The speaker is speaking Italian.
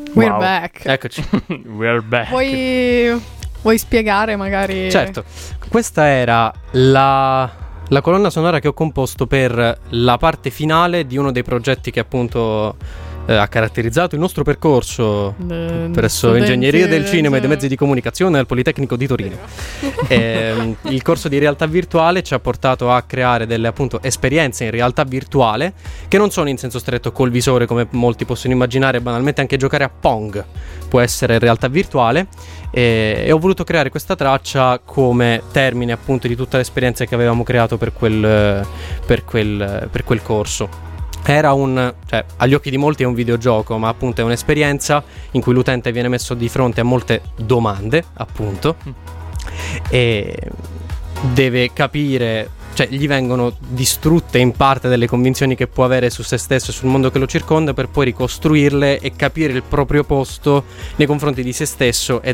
We're back. Eccoci. We're back. Vuoi spiegare magari? Certo, questa era la colonna sonora che ho composto per la parte finale di uno dei progetti che appunto ha caratterizzato il nostro percorso presso Ingegneria del Cinema e dei Mezzi di Comunicazione al Politecnico di Torino. Il corso di realtà virtuale ci ha portato a creare delle appunto esperienze in realtà virtuale che non sono in senso stretto col visore, come molti possono immaginare. Banalmente anche giocare a Pong può essere in realtà virtuale, e ho voluto creare questa traccia come termine appunto di tutta l'esperienza che avevamo creato per quel corso. Era cioè, agli occhi di molti è un videogioco, ma appunto è un'esperienza in cui l'utente viene messo di fronte a molte domande, appunto, e deve capire, cioè gli vengono distrutte in parte delle convinzioni che può avere su se stesso e sul mondo che lo circonda, per poi ricostruirle e capire il proprio posto nei confronti di se stesso e